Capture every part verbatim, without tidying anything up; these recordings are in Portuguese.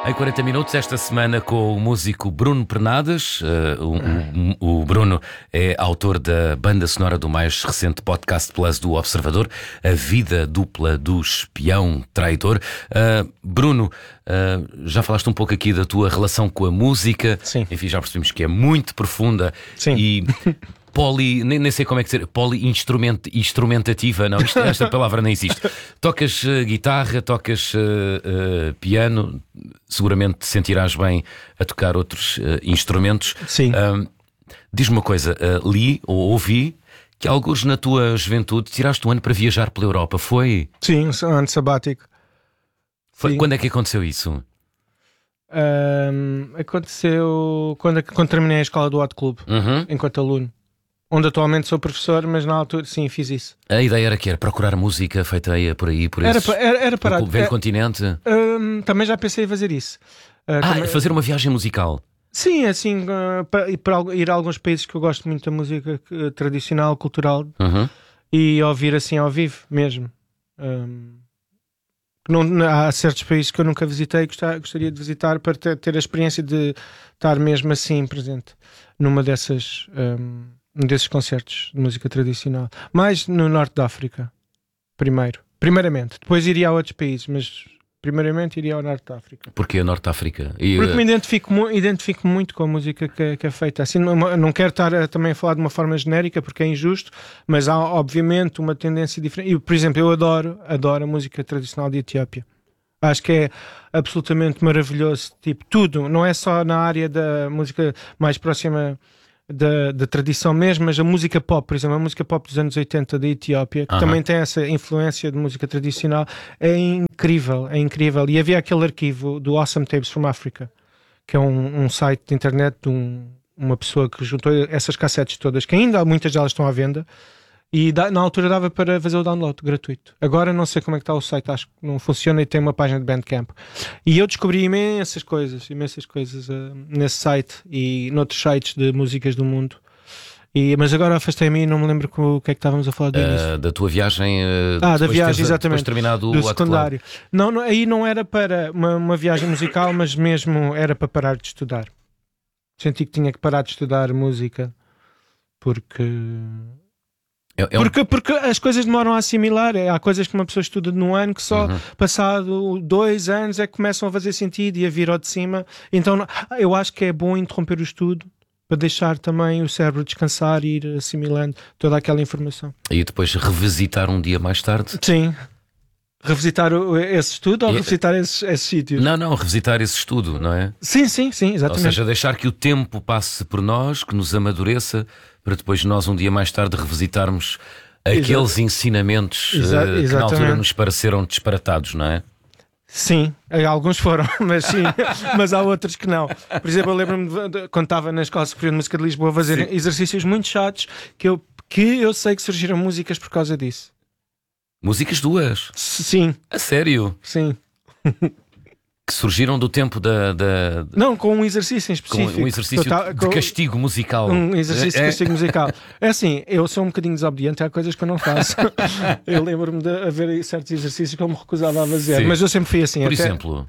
Em quarenta minutos, esta semana, com o músico Bruno Pernadas. Uh, o, o, o Bruno é autor da banda sonora do mais recente podcast Plus do Observador, A Vida Dupla do Espião Traidor. Uh, Bruno, uh, já falaste um pouco aqui da tua relação com a música. Sim. Enfim, já percebemos que é muito profunda. Sim. E poli, nem, nem sei como é que dizer, poli-instrumentativa, não, isto, esta palavra nem existe. Tocas uh, guitarra, tocas uh, uh, piano, seguramente te sentirás bem a tocar outros uh, instrumentos. Sim. Uh, diz-me uma coisa, uh, li ou ouvi que alguns na tua juventude tiraste um ano para viajar pela Europa, foi? Sim, um ano sabático. Foi. Sim. Quando é que aconteceu isso? Um, aconteceu quando, quando terminei a escola do Hot Club, Uhum. enquanto aluno. Onde atualmente sou professor, mas na altura, sim, fiz isso. A ideia era que era procurar música feita aí, por aí, por Era, esses, pa- era, era pelo parado. velho É, continente. um, também já pensei em fazer isso. Uh, Ah, também- fazer uma viagem musical. Sim, assim, uh, para, ir, para, al- ir a alguns países que eu gosto muito da música uh, tradicional, cultural, Uhum. e ouvir assim ao vivo mesmo. Um, que não, há certos países que eu nunca visitei e gostar- gostaria de visitar para ter, ter a experiência de estar mesmo assim presente numa dessas, um, um desses concertos de música tradicional. Mais no norte da África, primeiro. Primeiramente. Depois iria a outros países, mas primeiramente iria ao norte da África. Porque a Norte África. E, Porque uh, me identifico, mu- identifico muito com a música que, é- que é feita. Assim, não, não quero estar a, também a falar de uma forma genérica porque é injusto, mas há obviamente uma tendência diferente. E, por exemplo, eu adoro, adoro a música tradicional de Etiópia. Acho que é absolutamente maravilhoso. Tipo, tudo, não é só na área da música mais próxima da, da tradição mesmo, mas a música pop, por exemplo, a música pop dos anos oitenta da Etiópia, que Aham. também tem essa influência de música tradicional, é incrível, é incrível. E havia aquele arquivo do Awesome Tapes from Africa, que é um, um site de internet de um- uma pessoa que juntou essas cassetes todas, que ainda muitas delas estão à venda, e dá- na altura dava para fazer o download gratuito. Agora não sei como é que está o site, acho que não funciona e tem uma página de Bandcamp. E eu descobri imensas coisas, imensas coisas uh, nesse site e noutros sites de músicas do mundo. E, mas agora afastei-me e não me lembro co- o que é que estávamos a falar do início. uh, da tua viagem. uh, Ah, da depois de viagem, teres- exatamente. Depois de terminado Do o Hot Club. secundário. Não, não, aí não era para uma, uma viagem musical, mas mesmo era para parar de estudar. Senti que tinha que parar de estudar música porque. É, é um- Porque, porque as coisas demoram a assimilar. É, há coisas que uma pessoa estuda num ano que só Uhum. passado dois anos é que começam a fazer sentido e a vir ao de cima. Então não- eu acho que é bom interromper o estudo para deixar também o cérebro descansar e ir assimilando toda aquela informação. E depois revisitar um dia mais tarde. Sim. Revisitar o- esse estudo ou E- revisitar esses, esses sítios? Não, não, revisitar esse estudo, não é? Sim, sim, sim, Ou exatamente. seja, deixar que o tempo passe por nós, que nos amadureça, para depois nós um dia mais tarde revisitarmos aqueles ensinamentos uh, Exa- que na altura exatamente. nos pareceram disparatados, não é? Sim, eh, alguns foram, mas sim, mas há outros que não. Por exemplo, eu lembro-me de- de- quando estava na Escola Superior de Música de Lisboa a fazer exercícios muito chatos que eu, que eu sei que surgiram músicas por causa disso. Músicas duas, S- Sim, a sério, sim. que surgiram do tempo da, da- Não, com um exercício em com específico. um exercício Que eu ta- de com- castigo musical. Um exercício de É- é- castigo musical. É assim, eu sou um bocadinho desobediente, há coisas que eu não faço. Eu lembro-me de haver certos exercícios que eu me recusava a fazer, Sim. mas eu sempre fui assim. Por até- exemplo,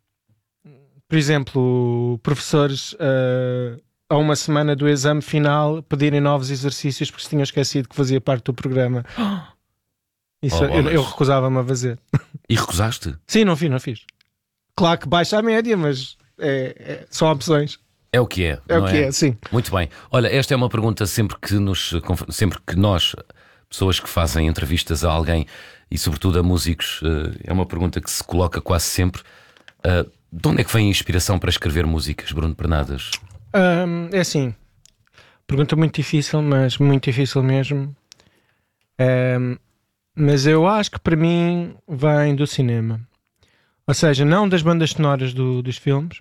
por exemplo, professores uh, a uma semana do exame final pedirem novos exercícios porque se tinham esquecido que fazia parte do programa. Isso Oh, eu, bolas. eu recusava-me a fazer. e recusaste? Sim, não fiz, não fiz. Claro que baixa a média, mas é, é- são opções. É o que é. É não o que é, sim. Muito bem. Olha, esta é uma pergunta sempre que nos sempre que nós, pessoas que fazem entrevistas a alguém e sobretudo a músicos, eh, é uma pergunta que se coloca quase sempre. Eh, De onde é que vem a inspiração para escrever músicas, Bruno Pernadas? Hum, é assim, pergunta muito difícil, mas muito difícil mesmo. Hum, mas eu acho que para mim vem do cinema. Ou seja, não das bandas sonoras do- dos filmes,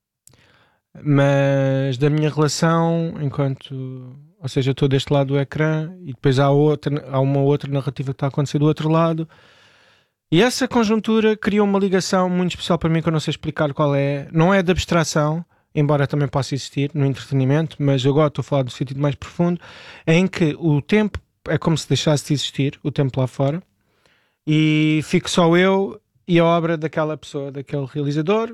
mas da minha relação enquanto. Ou seja, eu estou deste lado do ecrã e depois há, outra, há uma outra narrativa que está a acontecer do outro lado. E essa conjuntura criou uma ligação muito especial para mim que eu não sei explicar qual é. Não é de abstração, embora também possa existir no entretenimento, mas eu agora estou a falar do sentido mais profundo, em que o tempo é como se deixasse de existir, o tempo lá fora, e fico só eu e a obra daquela pessoa, daquele realizador,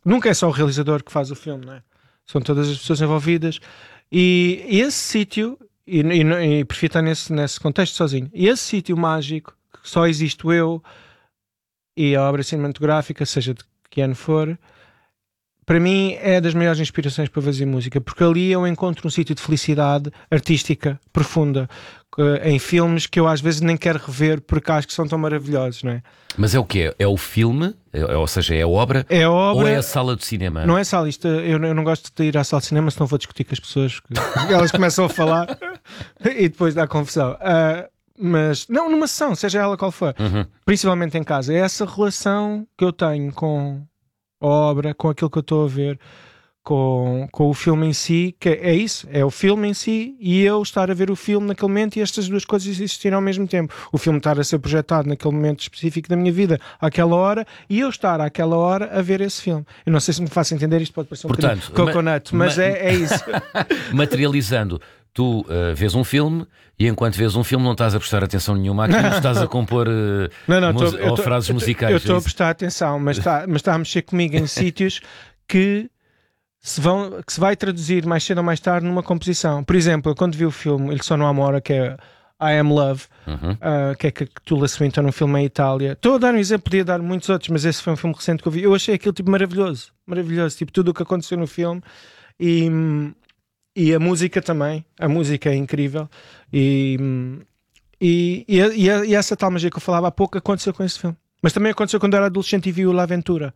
nunca é só o realizador que faz o filme, não é? São todas as pessoas envolvidas. E, e esse sítio, e, e, e prefiro estar nesse, nesse contexto sozinho, e esse sítio mágico, que só existo eu e a obra cinematográfica, seja de que ano for, para mim é das maiores inspirações para fazer música, porque ali eu encontro um sítio de felicidade artística profunda, em filmes que eu às vezes nem quero rever porque acho que são tão maravilhosos, não é? Mas é o quê? É o filme? É, ou seja, é a obra? É a obra. Ou é a sala de cinema? Não é sala, isto, eu, eu não gosto de ir à sala de cinema, senão vou discutir com as pessoas, que elas começam a falar e depois dá confusão. Uh, mas, não, numa sessão, seja ela qual for, Uhum. principalmente em casa, é essa relação que eu tenho com a obra, com aquilo que eu estou a ver, com, com o filme em si, que é isso, é o filme em si e eu estar a ver o filme naquele momento e estas duas coisas existirem ao mesmo tempo. O filme estar a ser projetado naquele momento específico da minha vida, àquela hora, e eu estar àquela hora a ver esse filme. Eu não sei se me faço entender, isto pode parecer um Portanto, bocadinho coconut, mas ma- é, é isso. Materializando, tu uh, vês um filme e enquanto vês um filme não estás a prestar atenção nenhuma àquilo, estás a compor uh, Não, não, mus- tô- eu ou tô- frases eu tô- musicais. Eu estou é a isso? prestar atenção, mas está mas tá a mexer comigo em sítios que se, vão, que se vai traduzir mais cedo ou mais tarde numa composição. Por exemplo, eu quando vi o filme Ele Só Não Há Uma Hora, que é I Am Love, Uhum. uh, que é que Tula Swinton, um filme em Itália. Estou a dar um exemplo, podia dar muitos outros, mas esse foi um filme recente que eu vi. Eu achei aquilo tipo maravilhoso, maravilhoso, tipo tudo o que aconteceu no filme e, e a música também. A música é incrível e, e, e, e, e essa tal magia que eu falava há pouco aconteceu com esse filme. Mas também aconteceu quando eu era adolescente e vi o La Aventura.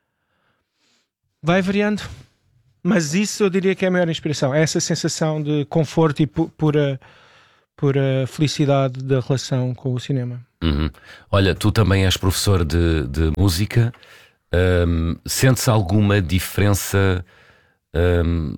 Vai variando. Mas isso eu diria que é a maior inspiração. É essa sensação de conforto e pu- pura, pura felicidade da relação com o cinema. Uhum. Olha, tu também és professor de, de música. Hum, sentes alguma diferença hum,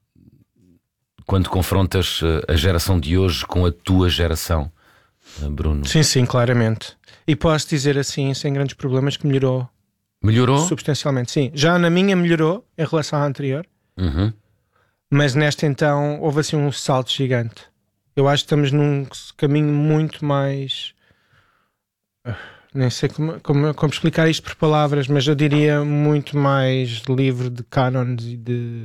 quando confrontas uh, a geração de hoje com a tua geração, uh, Bruno? Sim, sim, claramente. E posso dizer assim, sem grandes problemas, que melhorou Melhorou? substancialmente. Sim, já na minha melhorou em relação à anterior, Uhum. mas nesta então houve assim um salto gigante. Eu acho que estamos num caminho muito mais... ah, nem sei como, como, como explicar isto por palavras, mas eu diria muito mais livre de cânones e de,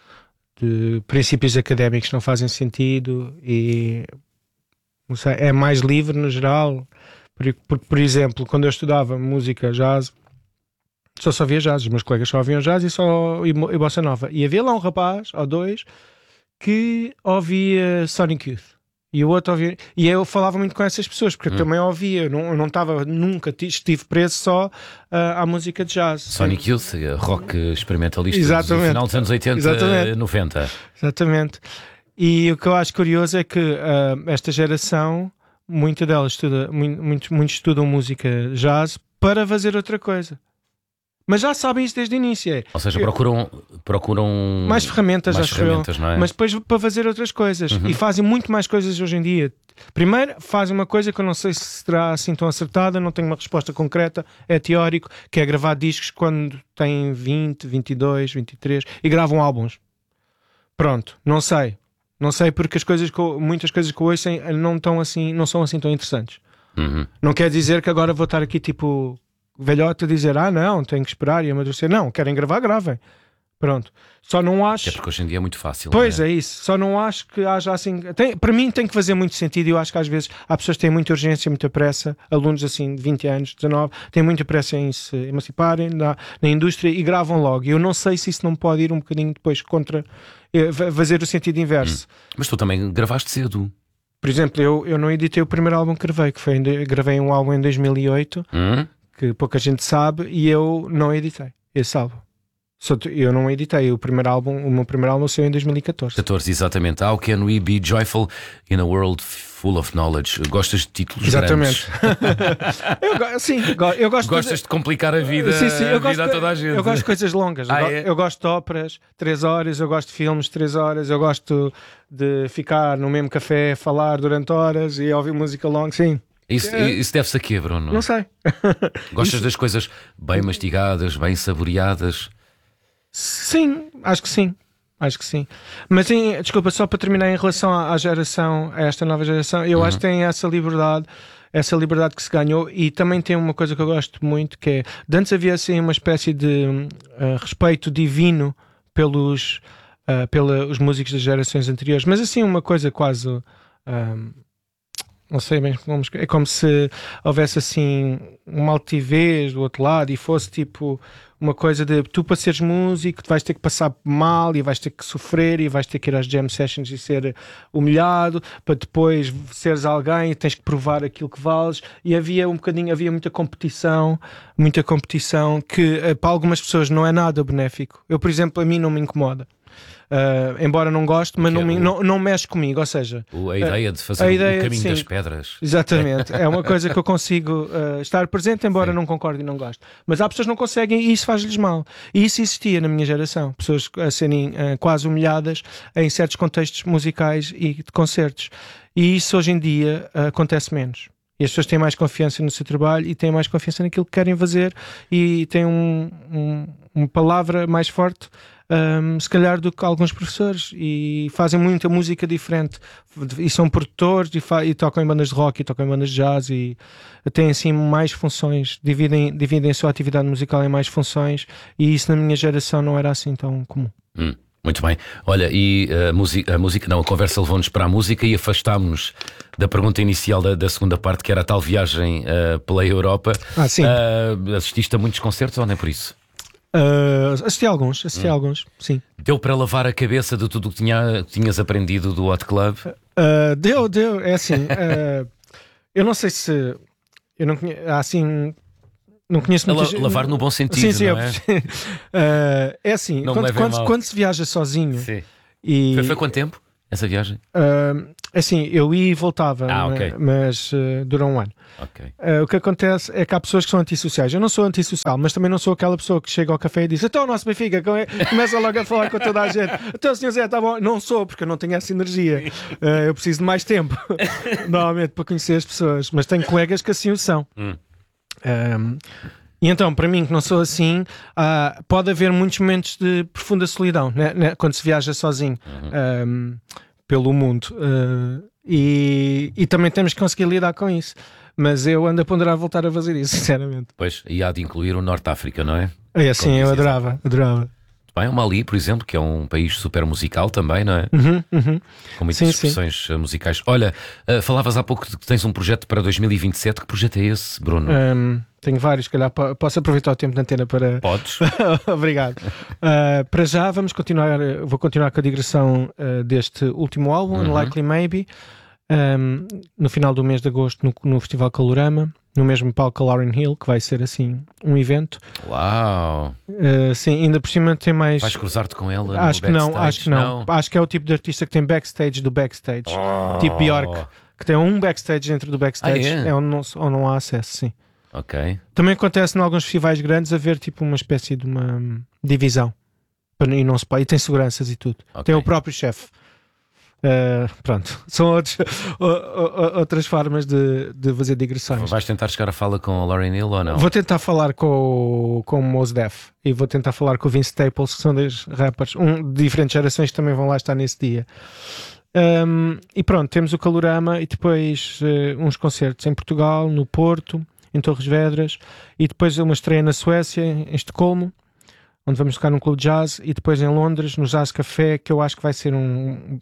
de princípios académicos que não fazem sentido e não sei, é mais livre no geral. Por, por, por exemplo, quando eu estudava música jazz, só só via jazz, os meus colegas só ouviam jazz e só e, mo- e bossa nova. E havia lá um rapaz, ou dois, que ouvia Sonic Youth. E o outro ouvia. E eu falava muito com essas pessoas, porque eu também ouvia. Eu não, eu não estava, nunca ti- estive preso só ah, à música de jazz. Sonic Youth, uh, rock experimentalista do Exatamente. final dos anos oitenta, Exatamente. noventa. Exatamente. E o que eu acho curioso é que ah, esta geração, muita delas estuda, muito, muitos, muitos estudam música jazz para fazer outra coisa. Mas já sabem isso desde o início. É. Ou seja, procuram, procuram Mais ferramentas, mais acho ferramentas, eu. não é? Mas depois para fazer outras coisas. Uhum. E fazem muito mais coisas hoje em dia. Primeiro, fazem uma coisa que eu não sei se será assim tão acertada, não tenho uma resposta concreta, é teórico, que é gravar discos quando têm vinte, vinte e dois, vinte e três e gravam álbuns. Pronto, não sei. Não sei porque as coisas que eu- muitas coisas que eu ouço não, estão assim, não são assim tão interessantes. Uhum. Não quer dizer que agora vou estar aqui tipo velhote a dizer ah não, tenho que esperar e amadurecer. Não, querem gravar, gravem. Pronto. Só não acho... Até porque hoje em dia é muito fácil. Pois não é? é isso, só não acho que haja assim. Tem, para mim tem que fazer muito sentido. Eu acho que às vezes há pessoas que têm muita urgência, muita pressa, alunos assim de vinte anos, dezanove, têm muita pressa em se emanciparem na, na indústria e gravam logo. E eu não sei se isso não pode ir um bocadinho depois contra, eh, fazer o sentido inverso. Hum. Mas tu também gravaste cedo. Por exemplo, eu, eu não editei o primeiro álbum que gravei, que foi em, de- gravei um álbum em dois mil e oito, Hum? que pouca gente sabe, e eu não editei esse álbum. Só tu- eu não editei o primeiro álbum, o meu primeiro álbum saiu em dois mil e catorze. catorze, exatamente. How can we be joyful in a world full of knowledge? Gostas de títulos Exatamente. grandes? eu, go- sim, go- eu gosto Gostas de complicar a vida, Sim, sim, eu a gosto, vida a toda a gente? eu gosto de coisas longas. Ah, eu, go- é? eu gosto de óperas, três horas. Eu gosto de filmes, três horas. Eu gosto de ficar no mesmo café, falar durante horas e ouvir música longa. Sim, Isso, É. isso deve-se a quê, Bruno? não sei. Gostas das coisas bem mastigadas, bem saboreadas? Sim, acho que sim. Acho que sim. Mas em- desculpa, só para terminar em relação à, à geração, a esta nova geração, eu acho que têm essa liberdade. essa liberdade que se ganhou. E também tem uma coisa que eu gosto muito, que é, de antes havia assim uma espécie de uh, respeito divino pelos, uh, pelos músicos das gerações anteriores, mas assim uma coisa quase uh, não sei bem como, é como se houvesse assim uma altivez do outro lado e fosse tipo uma coisa de tu, para seres músico, tu vais ter que passar mal e vais ter que sofrer e vais ter que ir às jam sessions e ser humilhado para depois seres alguém e tens que provar aquilo que vales. E havia um bocadinho, havia muita competição, muita competição que para algumas pessoas não é nada benéfico. Eu, por exemplo, a mim não me incomoda. Uh, embora não goste, mas não, me, não, não mexe comigo, ou seja... A ideia de fazer ideia, o caminho sim, das pedras. Exatamente, é uma coisa que eu consigo uh, estar presente, embora sim. não concorde e não goste. Mas há pessoas que não conseguem e isso faz-lhes mal. E isso existia na minha geração, pessoas a serem uh, quase humilhadas em certos contextos musicais e de concertos. E isso hoje em dia uh, acontece menos. E as pessoas têm mais confiança no seu trabalho e têm mais confiança naquilo que querem fazer e têm um, um, uma palavra mais forte, um, se calhar, do que alguns professores, e fazem muita música diferente e são produtores e, fa- e tocam em bandas de rock e tocam em bandas de jazz e têm assim mais funções, dividem, dividem a sua atividade musical em mais funções, e isso na minha geração não era assim tão comum. Hum. Muito bem. Olha, e a música, a música não, a conversa levou-nos para a música e afastámos-nos da pergunta inicial da, da segunda parte, que era a tal viagem uh, pela Europa. Ah, sim. Uh, assististe a muitos concertos ou nem por isso? Uh, assisti a alguns, assisti hum. a alguns, sim. Deu para lavar a cabeça de tudo o que tinha, tinhas aprendido do Hot Club? Uh, deu, deu. É assim, uh, eu não sei se... Eu não conheço, assim... Não conheço muita gente. Lavar no bom sentido, sim, sim, não é? uh, é assim, não quando, quando, quando se viaja sozinho. Sim. E, foi, foi quanto tempo essa viagem? Uh, assim, eu ia e voltava, ah, okay. mas uh, durou um ano. Okay. Uh, o que acontece é que há pessoas que são antissociais. Eu não sou antissocial, mas também não sou aquela pessoa que chega ao café e diz: então o nosso Benfica, começa logo a falar com toda a gente. Então, senhor Zé, tá bom? Não sou, porque eu não tenho essa energia. Uh, eu preciso de mais tempo, normalmente, para conhecer as pessoas. Mas tenho colegas que assim o são. Hum. Um, E então, para mim, que não sou assim, uh, pode haver muitos momentos de profunda solidão, né? Né? Quando se viaja sozinho uhum. um, pelo mundo. Uh, e, e também temos que conseguir lidar com isso. Mas eu ando a ponderar voltar a fazer isso, sinceramente. Pois, e há de incluir o Norte de África, não é? É assim, eu adorava, adorava. Bem, o Mali, por exemplo, que é um país super musical também, não é? Uhum, uhum. Com muitas sim, expressões sim. musicais. Olha, uh, falavas há pouco de que tens um projeto para dois mil e vinte e sete. Que projeto é esse, Bruno? Um, tenho vários, se calhar posso aproveitar o tempo da antena para... Podes. Obrigado. Uh, para já vamos continuar, vou continuar com a digressão uh, deste último álbum, uhum. Unlikely Maybe, um, no final do mês de agosto no, no Festival Calorama, no mesmo palco Lauryn Hill, que vai ser assim um evento. Uau! Uh, sim, ainda por cima tem mais... Vais cruzar-te com ela acho no que backstage? Não, acho que não. não. Acho que é o tipo de artista que tem backstage do backstage. Oh. Tipo Bjork, que tem um backstage dentro do backstage. Ah, é? É onde não, onde não há acesso, sim. Ok. Também acontece em alguns festivais grandes haver tipo uma espécie de uma divisão. E não se pode. E tem seguranças e tudo. Okay. Tem o próprio chefe. Uh, pronto, são outros, o, o, outras formas de, de fazer digressões. Vais tentar chegar a fala com a Lauryn Hill ou não? Vou tentar falar com o, com o Mos Def e vou tentar falar com o Vince Staples, que são dois rappers um, de diferentes gerações que também vão lá estar nesse dia. Um, e pronto, temos o Calorama e depois uh, uns concertos em Portugal, no Porto, em Torres Vedras, e depois uma estreia na Suécia, em Estocolmo, onde vamos tocar num clube de jazz, e depois em Londres, no Jazz Café, que eu acho que vai ser um...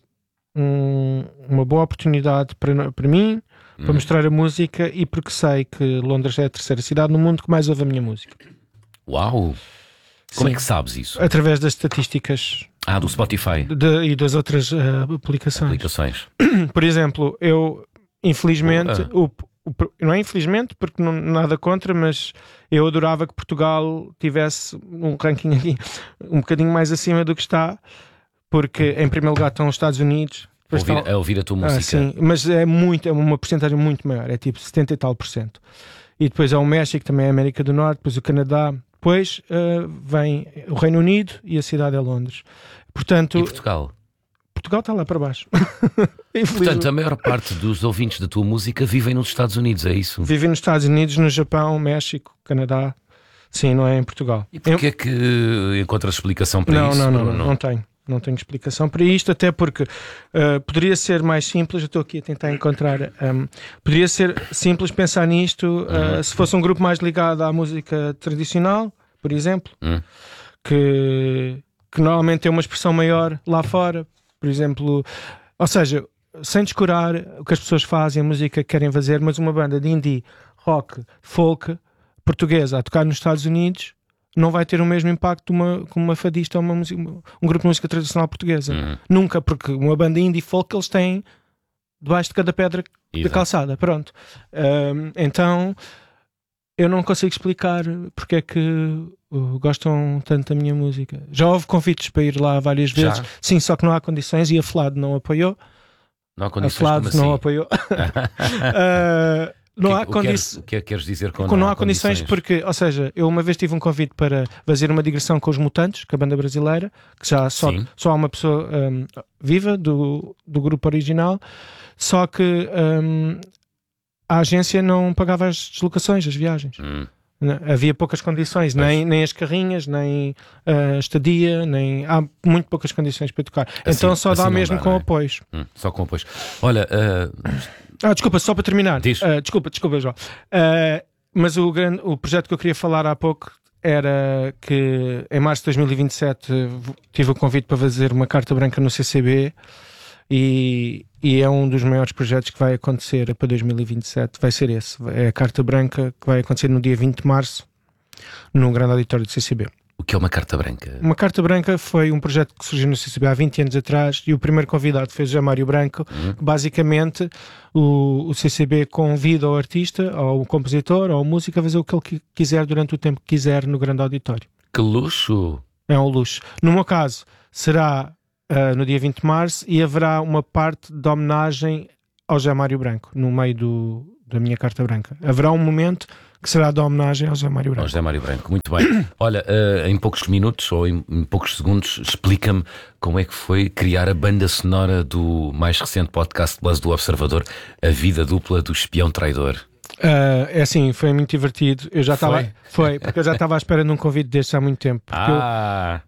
Um, uma boa oportunidade para, para mim, hum. para mostrar a música, e porque sei que Londres é a terceira cidade no mundo que mais ouve a minha música. Uau! Como Sim. é que sabes isso? Através das estatísticas ah, do Spotify de, e das outras uh, aplicações. aplicações. Por exemplo, eu infelizmente, ah. o, o, não é infelizmente porque não, nada contra, mas eu adorava que Portugal tivesse um ranking aqui um bocadinho mais acima do que está. Porque em primeiro lugar estão os Estados Unidos. Ouvir, estão... a ouvir a tua música. Ah, sim, mas é, muito, é uma porcentagem muito maior, é tipo setenta e tal por cento. E depois há o México, também é a América do Norte, depois o Canadá, depois uh, vem o Reino Unido e a cidade é Londres. Portanto, e Portugal? Portugal está lá para baixo. Portanto, a maior parte dos ouvintes da tua música vivem nos Estados Unidos, é isso? Vivem nos Estados Unidos, no Japão, México, Canadá. Sim, não é em Portugal. E porquê é que encontras explicação para não, isso? Não, não, não, não tenho. Não tenho explicação para isto, até porque uh, poderia ser mais simples. Eu estou aqui a tentar encontrar. Um, poderia ser simples pensar nisto uh, uhum. se fosse um grupo mais ligado à música tradicional, por exemplo, uhum. que, que normalmente tem uma expressão maior lá fora, por exemplo. Ou seja, sem descurar o que as pessoas fazem, a música que querem fazer, mas uma banda de indie, rock, folk portuguesa a tocar nos Estados Unidos não vai ter o mesmo impacto que uma, uma fadista ou uma música, um grupo de música tradicional portuguesa. Uhum. Nunca, porque uma banda indie folk eles têm debaixo de cada pedra da calçada. Pronto. Um, então eu não consigo explicar porque é que uh, gostam tanto da minha música. Já houve convites para ir lá várias vezes. Já? Sim, só que não há condições e a Flado não apoiou. Não há condições. A Flado assim? não apoiou. uh, Não há condições. O que é que queres dizer com não, não há há condições? condições? Porque, ou seja, eu uma vez tive um convite para fazer uma digressão com os Mutantes, com a banda brasileira, que já só, só há uma pessoa um, viva do, do grupo original, só que um, a agência não pagava as deslocações, as viagens. Hum. Havia poucas condições, nem, nem as carrinhas, nem a estadia, nem há muito poucas condições para tocar. Assim, então só assim dá mesmo dá, com é? apoios. Hum, só com apoios. Olha. Uh... Ah, desculpa, só para terminar. Uh, desculpa, desculpa, João. Uh, mas o, grande, o projeto que eu queria falar há pouco era que em março de dois mil e vinte e sete tive o convite para fazer uma carta branca no C C B e, e é um dos maiores projetos que vai acontecer para dois mil e vinte e sete. Vai ser esse. É a carta branca que vai acontecer no dia vinte de março no grande auditório do C C B. O que é uma carta branca? Uma carta branca foi um projeto que surgiu no C C B há vinte anos atrás e o primeiro convidado foi o José Mário Branco. Uhum. Basicamente, o, o C C B convida o artista, ou o compositor, ou o músico a fazer o que ele quiser durante o tempo que quiser no grande auditório. Que luxo! É um luxo. No meu caso, será uh, no dia vinte de março e haverá uma parte de homenagem ao José Mário Branco, no meio do, da minha carta branca. Haverá um momento que será de homenagem ao José Mário Branco. Ao José Mário Branco, muito bem. Olha, uh, em poucos minutos ou em, em poucos segundos, explica-me como é que foi criar a banda sonora do mais recente podcast Plus do Observador, A Vida Dupla do Espião Traidor. Uh, é assim, foi muito divertido. Eu já estava, foi? foi, porque eu já estava à espera de um convite deste há muito tempo. Ah.